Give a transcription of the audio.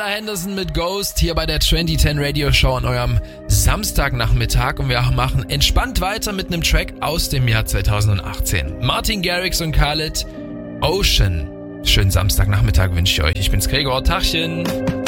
Pamela Henderson mit Ghost hier bei der 2010 Radio Show an eurem Samstagnachmittag und wir machen entspannt weiter mit einem Track aus dem Jahr 2018. Martin Garrix und Khaled, Ocean. Schönen Samstagnachmittag wünsche ich euch. Ich bin's Gregor, Tachchen.